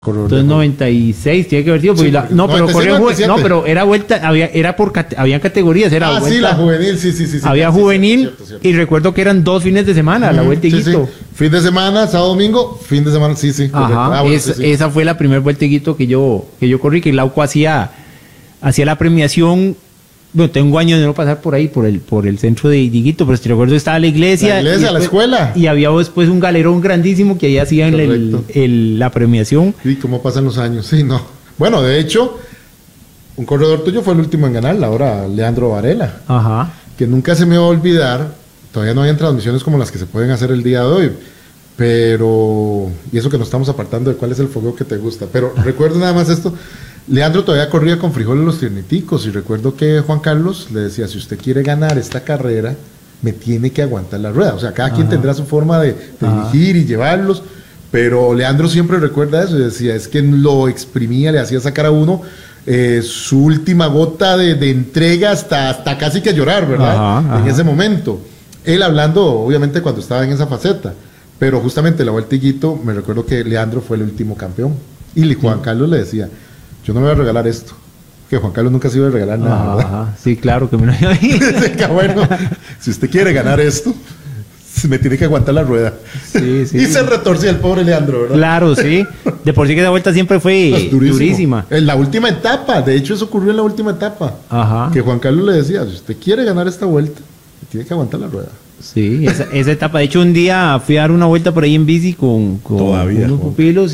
Entonces 96 tiene que haber sido, porque pero era vuelta, habían categorías, era vuelta. Sí, la juvenil, sí. Había juvenil, cierto. Y recuerdo que eran 2 fines de semana, la vuelta Higuito. Sí. Fin de semana, sábado, domingo, fin de semana, sí. Ajá, esa fue la primera vuelta Higuito que yo corrí, que Lauco hacía la premiación. Bueno, tengo años de no pasar por ahí, por el centro de Higuito, pero si recuerdo estaba la iglesia, la escuela. Y había después un galerón grandísimo que ahí hacían la premiación. Y cómo pasan los años, sí, no. Bueno, de hecho, un corredor tuyo fue el último en ganar, ahora Leandro Varela. Ajá. Que nunca se me va a olvidar, todavía no habían transmisiones como las que se pueden hacer el día de hoy, pero, y eso que nos estamos apartando de cuál es el fogueo que te gusta, pero recuerdo nada más esto. Leandro todavía corría con frijoles los tierniticos y recuerdo que Juan Carlos le decía, si usted quiere ganar esta carrera, me tiene que aguantar la rueda. O sea, cada quien tendrá su forma de dirigir y llevarlos, pero Leandro siempre recuerda eso y decía, es que lo exprimía, le hacía sacar a uno su última gota de entrega hasta casi que llorar, ¿verdad? En ese momento. Él hablando, obviamente, cuando estaba en esa faceta, pero justamente la Vuelta Higuito, me recuerdo que Leandro fue el último campeón y Juan Carlos le decía, yo no me voy a regalar esto. Que Juan Carlos nunca se iba a regalar nada, ¿verdad? Sí, claro que me lo iba a ir. Bueno, si usted quiere ganar esto, me tiene que aguantar la rueda. Sí. Y se retorcía el pobre Leandro, ¿verdad? Claro, sí. De por sí que esa vuelta siempre fue durísima. En la última etapa, de hecho eso ocurrió en la última etapa. Ajá. Que Juan Carlos le decía, si usted quiere ganar esta vuelta, me tiene que aguantar la rueda. Sí, esa etapa. De hecho, un día fui a dar una vuelta por ahí en bici con unos pupilos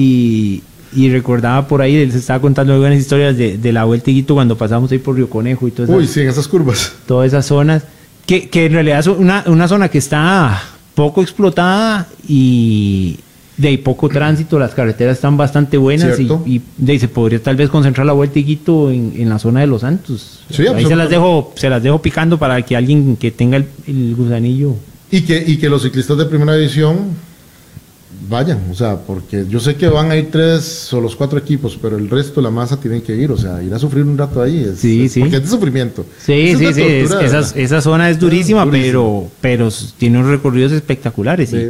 y recordaba por ahí, él se estaba contando algunas historias de la Vuelta Higuito cuando pasamos ahí por Río Conejo y todo eso. Uy, sí, en esas curvas. Todas esas zonas, que en realidad es una zona que está poco explotada y de ahí poco tránsito, las carreteras están bastante buenas y de ahí se podría tal vez concentrar la Vuelta Higuito en la zona de Los Santos. Sí, ahí se las dejo picando para que alguien que tenga el gusanillo. Y que los ciclistas de primera división vayan, o sea, porque yo sé que van a ir 3 o los 4 equipos, pero el resto, la masa, tienen que ir, o sea, ir a sufrir un rato ahí, porque es de sufrimiento. Sí, esa zona es durísima, pero tiene unos recorridos espectaculares. Sí.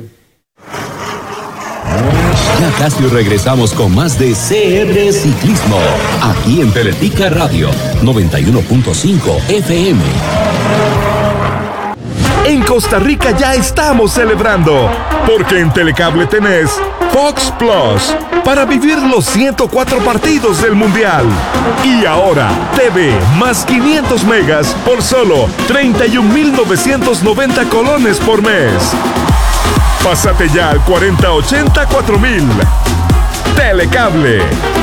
Ya casi regresamos con más de CR Ciclismo, aquí en Teletica Radio, 91.5 FM. En Costa Rica ya estamos celebrando, porque en Telecable tenés Fox Plus para vivir los 104 partidos del Mundial. Y ahora, TV más 500 megas por solo 31.990 colones por mes. Pásate ya al 4080-4000. Telecable.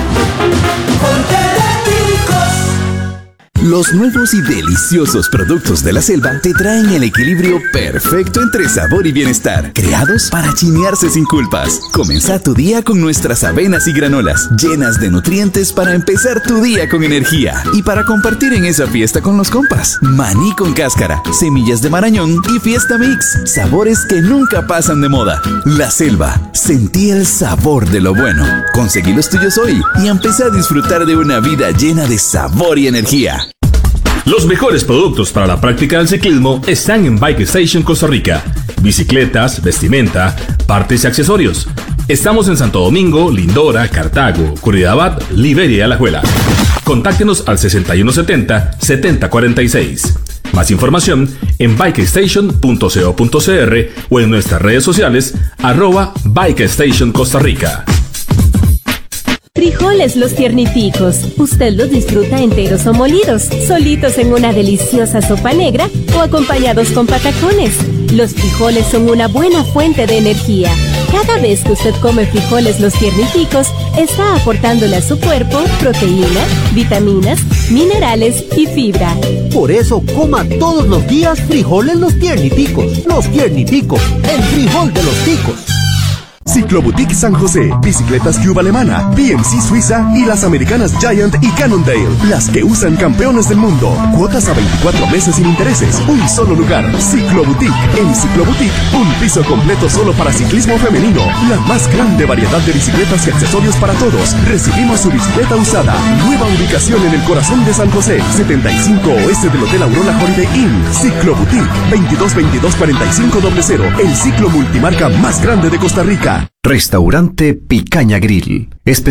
Los nuevos y deliciosos productos de la selva te traen el equilibrio perfecto entre sabor y bienestar, creados para chinearse sin culpas. Comenzá tu día con nuestras avenas y granolas, llenas de nutrientes para empezar tu día con energía y para compartir en esa fiesta con los compas. Maní con cáscara, semillas de marañón y Fiesta Mix, sabores que nunca pasan de moda. La selva, sentí el sabor de lo bueno. Conseguí los tuyos hoy y empecé a disfrutar de una vida llena de sabor y energía. Los mejores productos para la práctica del ciclismo están en Bike Station Costa Rica. Bicicletas, vestimenta, partes y accesorios. Estamos en Santo Domingo, Lindora, Cartago, Curridabat, Liberia y Alajuela. Contáctenos al 6170-7046. Más información en bikestation.co.cr o en nuestras redes sociales @Bikestation Costa Rica. Frijoles Los Tierniticos. Usted los disfruta enteros o molidos, solitos en una deliciosa sopa negra o acompañados con patacones. Los frijoles son una buena fuente de energía. Cada vez que usted come frijoles Los Tierniticos, está aportándole a su cuerpo proteína, vitaminas, minerales y fibra. Por eso coma todos los días frijoles Los Tierniticos. Los Tierniticos, el frijol de los ticos. Cicloboutique San José, bicicletas Cube alemana, BMC Suiza y las americanas Giant y Cannondale, las que usan campeones del mundo. Cuotas a 24 meses sin intereses, un solo lugar. Cicloboutique. En Cicloboutique, un piso completo solo para ciclismo femenino. La más grande variedad de bicicletas y accesorios para todos. Recibimos su bicicleta usada. Nueva ubicación en el corazón de San José, 75 oeste del Hotel Aurora Holiday Inn. Cicloboutique, 2222-4500, el ciclo multimarca más grande de Costa Rica. Restaurante Picaña Grill.